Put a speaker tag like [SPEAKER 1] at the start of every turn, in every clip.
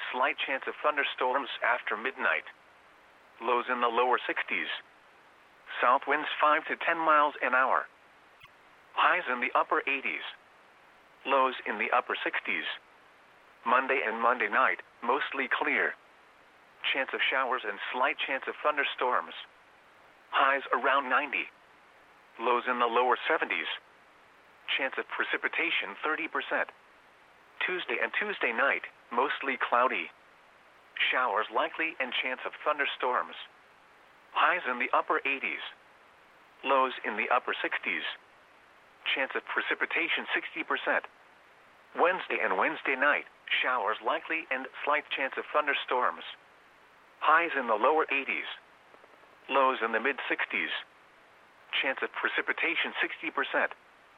[SPEAKER 1] slight chance of thunderstorms after midnight. Lows in the lower 60s. South winds 5 to 10 miles an hour. Highs in the upper 80s. Lows in the upper 60s. Monday and Monday night, mostly clear. Chance of showers and slight chance of thunderstorms. Highs around 90. Lows in the lower 70s. Chance of precipitation 30%. Tuesday and Tuesday night, mostly cloudy. Showers likely and chance of thunderstorms. Highs in the upper 80s. Lows in the upper 60s. Chance of precipitation 60%. Wednesday and Wednesday night, showers likely and slight chance of thunderstorms. Highs in the lower 80s. Lows in the mid-60s. Chance of precipitation 60%.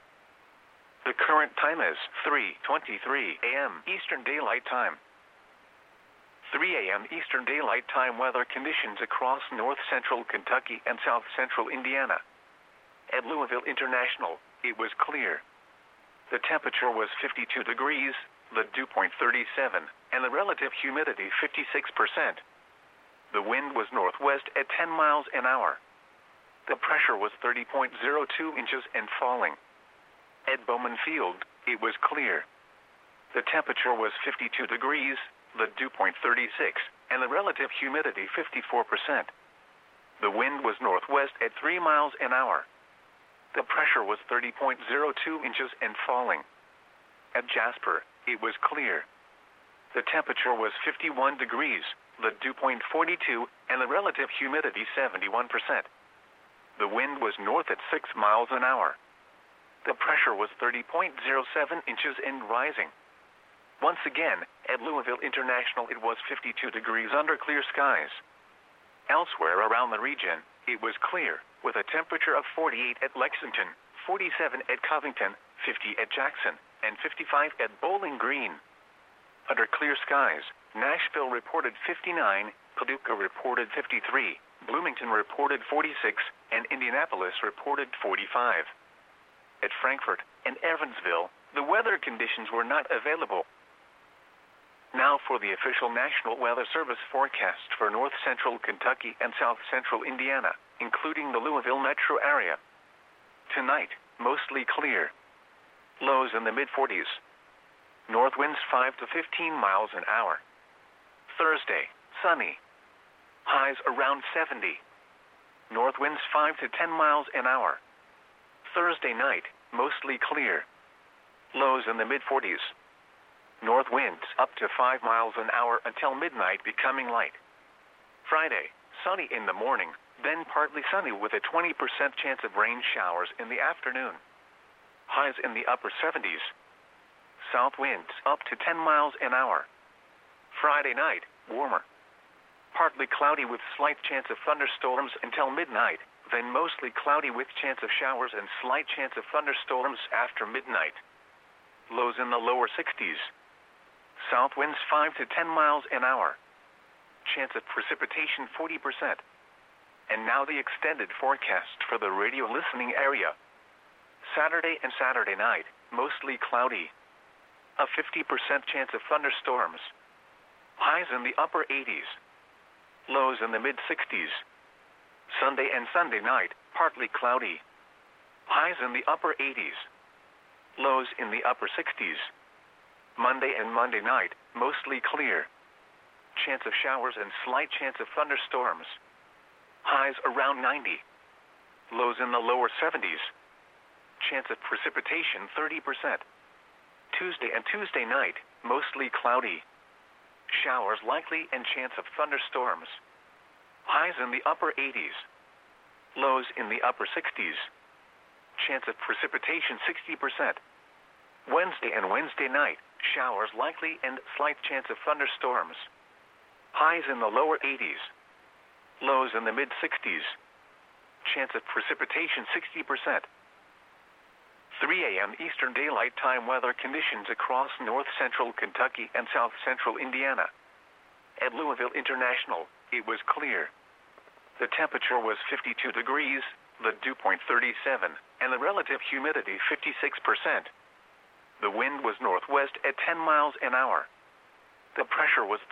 [SPEAKER 1] The current time is 3:23 a.m. Eastern Daylight Time. 3 a.m. Eastern Daylight Time weather conditions across north-central Kentucky and south-central Indiana. At Louisville International, it was clear. The temperature was 52 degrees, the dew point 37, and the relative humidity 56%. The wind was northwest at 10 miles an hour. The pressure was 30.02 inches and falling. At Bowman Field, it was clear. The temperature was 52 degrees, the dew point 36, and the relative humidity 54%. The wind was northwest at 3 miles an hour. The pressure was 30.02 inches and falling. At Jasper, it was clear. The temperature was 51 degrees, the dew point 42, and the relative humidity 71%. The wind was north at 6 miles an hour. The pressure was 30.07 inches and rising. Once again, at Louisville International it was 52 degrees under clear skies. Elsewhere around the region, it was clear, with a temperature of 48 at Lexington, 47 at Covington, 50 at Jackson, and 55 at Bowling Green. Under clear skies, Nashville reported 59, Paducah reported 53, Bloomington reported 46, and Indianapolis reported 45. At Frankfort and Evansville, the weather conditions were not available. Now for the official National Weather Service forecast for north-central Kentucky and south-central Indiana, including the Louisville metro area. Tonight, mostly clear. Lows in the mid-40s. North winds 5 to 15 miles an hour. Thursday, sunny. Highs around 70. North winds 5 to 10 miles an hour. Thursday night, mostly clear. Lows in the mid-40s. North winds up to 5 miles an hour until midnight, becoming light. Friday, sunny in the morning, then partly sunny with a 20% chance of rain showers in the afternoon. Highs in the upper 70s. South winds up to 10 miles an hour. Friday night, warmer. Partly cloudy with slight chance of thunderstorms until midnight, then mostly cloudy with chance of showers and slight chance of thunderstorms after midnight. Lows in the lower 60s. South winds 5 to 10 miles an hour. Chance of precipitation 40%. And now the extended forecast for the radio listening area. Saturday and Saturday night, mostly cloudy. A 50% chance of thunderstorms. Highs in the upper 80s. Lows in the mid-60s. Sunday and Sunday night, partly cloudy. Highs in the upper 80s. Lows in the upper 60s. Monday and Monday night, mostly clear. Chance of showers and slight chance of thunderstorms. Highs around 90. Lows in the lower 70s. Chance of precipitation 30%. Tuesday and Tuesday night, mostly cloudy. Showers likely and chance of thunderstorms. Highs in the upper 80s. Lows in the upper 60s. Chance of precipitation 60%. Wednesday and Wednesday night, showers likely and slight chance of thunderstorms. Highs in the lower 80s. Lows in the mid-60s. Chance of precipitation 60%. 3 a.m. Eastern Daylight Time weather conditions across north-central Kentucky and south-central Indiana. At Louisville International, it was clear. The temperature was 52 degrees, the dew point 37, and the relative humidity 56%. The wind was northwest at 10 miles an hour. The pressure was